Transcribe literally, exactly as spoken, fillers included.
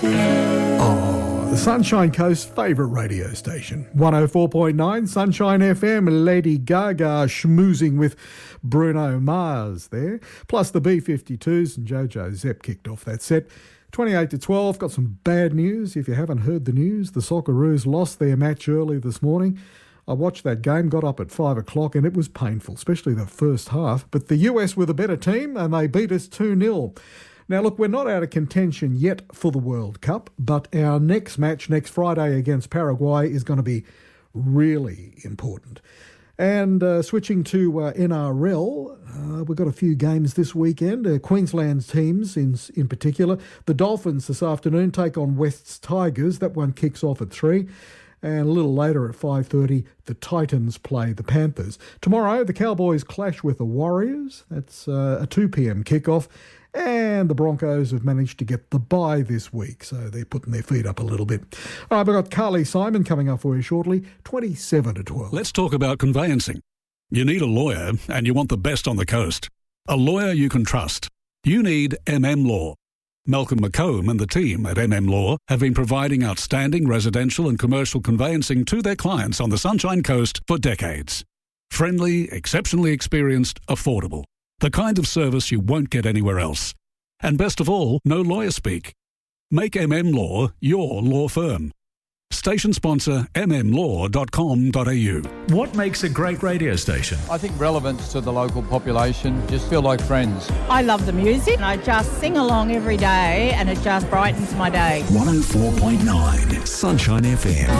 Oh, the Sunshine Coast's favourite radio station. one oh four point nine Sunshine F M. Lady Gaga schmoozing with Bruno Mars there. Plus the B fifty-twos and Jojo Zepp kicked off that set. twenty-eight to twelve, got some bad news. If you haven't heard the news, the Socceroos lost their match early this morning. I watched that game, got up at five o'clock, and it was painful, especially the first half. But the U S were the better team, and they beat us two nil. Now, look, we're not out of contention yet for the World Cup, but our next match next Friday against Paraguay is going to be really important. And uh, switching to uh, N R L, uh, we've got a few games this weekend. Uh, Queensland's teams in in particular. The Dolphins this afternoon take on West's Tigers. That one kicks off at three. And a little later at five thirty, the Titans play the Panthers. Tomorrow, the Cowboys clash with the Warriors. That's uh, a two p.m. kickoff. And the Broncos have managed to get the bye this week, so they're putting their feet up a little bit. All right, we've got Carly Simon coming up for you shortly, twenty-seven to twelve. Let's talk about conveyancing. You need a lawyer, and you want the best on the coast. A lawyer you can trust. You need M M Law. Malcolm McComb and the team at M M Law have been providing outstanding residential and commercial conveyancing to their clients on the Sunshine Coast for decades. Friendly, exceptionally experienced, affordable. The kind of service you won't get anywhere else. And best of all, no lawyer speak. Make M M Law your law firm. Station sponsor m m law dot com dot a u. What makes a great radio station? I think relevance to the local population, just feel like friends. I love the music and I just sing along every day and it just brightens my day. one oh four point nine Sunshine F M.